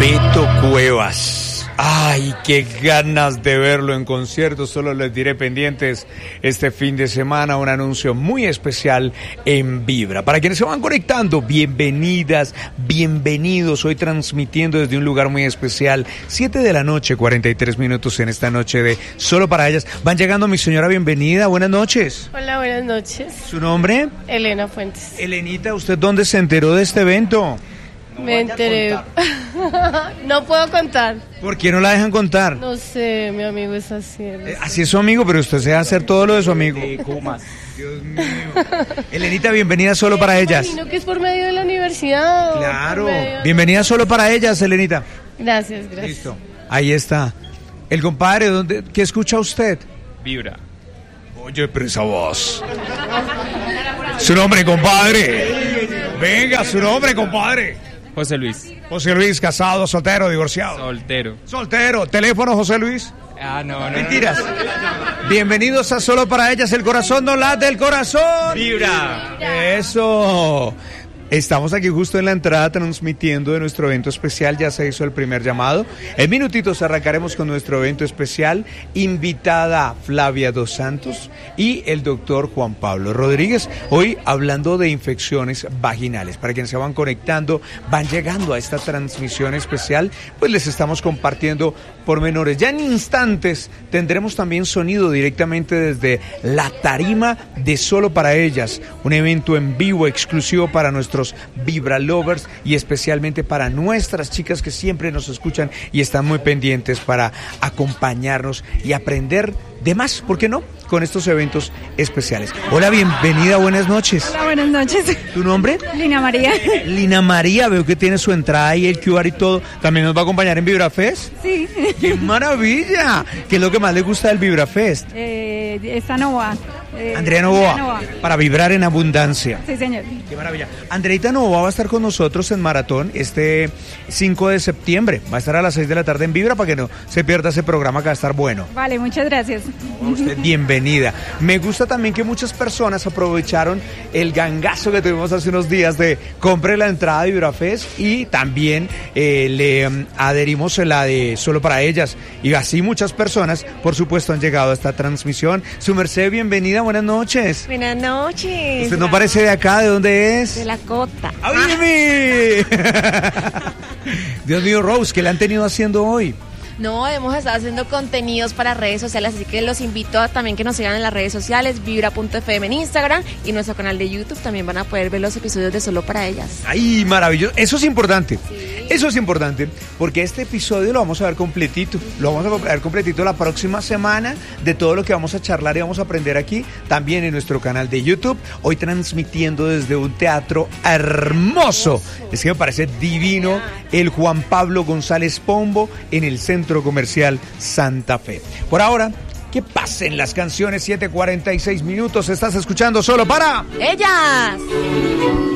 Beto Cuevas. Ay, qué ganas de verlo en concierto. Solo les diré pendientes este fin de semana un anuncio muy especial en Vibra. Para quienes se van conectando, bienvenidas, bienvenidos. Hoy transmitiendo desde un lugar muy especial. 7 de la noche, 43 minutos en esta noche de Solo para Ellas. Van llegando, mi señora, bienvenida. Buenas noches. Hola, buenas noches. ¿Su nombre? Elena Fuentes. Elenita, ¿usted dónde se enteró de este evento? Me enteré. No puedo contar. ¿Por qué no la dejan contar? No sé, mi amigo es así. Así es su amigo, pero usted se va a hacer todo lo de su amigo. Dios mío. Elenita, bienvenida Solo para Ellas. Imagino que es por medio de la universidad. Claro. Bienvenida Solo para Ellas, Elenita. Gracias, gracias. Listo. Ahí está. El compadre, ¿qué escucha usted? Vibra. Oye, pero esa voz. Su nombre, compadre. Venga, su nombre, compadre. José Luis. José Luis, casado, soltero, divorciado. Soltero. Soltero. ¿Teléfono, José Luis? No. Mentiras. Bienvenidos a Solo para Ellas. El corazón no late, el corazón. Vibra. Eso. Estamos aquí justo en la entrada transmitiendo de nuestro evento especial. Ya se hizo el primer llamado. En minutitos arrancaremos con nuestro evento especial. Invitada Flavia Dos Santos y el doctor Juan Pablo Rodríguez. Hoy hablando de infecciones vaginales. Para quienes se van conectando, van llegando a esta transmisión especial, pues les estamos compartiendo pormenores. Ya en instantes tendremos también sonido directamente desde la tarima de Solo para Ellas. Un evento en vivo exclusivo para nuestros Vibra Lovers y especialmente para nuestras chicas que siempre nos escuchan y están muy pendientes para acompañarnos y aprender de más, ¿por qué no?, con estos eventos especiales. Hola, bienvenida, buenas noches. Hola, buenas noches. ¿Tu nombre? Lina María. Lina María, veo que tiene su entrada y el QR y todo. ¿También nos va a acompañar en Vibra Fest? Sí. ¡Qué maravilla! ¿Qué es lo que más le gusta del Vibra Fest? Esta Novoa. Andrea Novoa, para vibrar en abundancia. Sí, señor. Qué maravilla. Andreita Novoa va a estar con nosotros en Maratón este 5 de septiembre. Va a estar a las 6 de la tarde en Vibra para que no se pierda ese programa que va a estar bueno. Vale, muchas gracias. Usted bienvenida. Me gusta también que muchas personas aprovecharon el gangazo que tuvimos hace unos días de compre la entrada de VibraFest y también le adherimos a la de Solo para Ellas. Y así muchas personas, por supuesto, han llegado a esta transmisión. Su merced, bienvenida, buenas noches. Buenas noches. ¿Usted no parece de acá? ¿De dónde es? De la Cota. ¡Ay, Dios mío, Rose, ¿qué le han tenido haciendo hoy? No, hemos estado haciendo contenidos para redes sociales, así que los invito a también que nos sigan en las redes sociales, vibra.fm en Instagram y nuestro canal de YouTube. También van a poder ver los episodios de Solo para Ellas. ¡Ay, maravilloso! Eso es importante. Sí. Eso es importante porque este episodio lo vamos a ver completito. Lo vamos a ver completito la próxima semana de todo lo que vamos a charlar y vamos a aprender aquí, también en nuestro canal de YouTube. Hoy transmitiendo desde un teatro hermoso. Es que me parece divino, el Juan Pablo González Pombo en el Centro Comercial Santa Fe. Por ahora, que pasen las canciones. 7:46 minutos. Estás escuchando Solo para Ellas.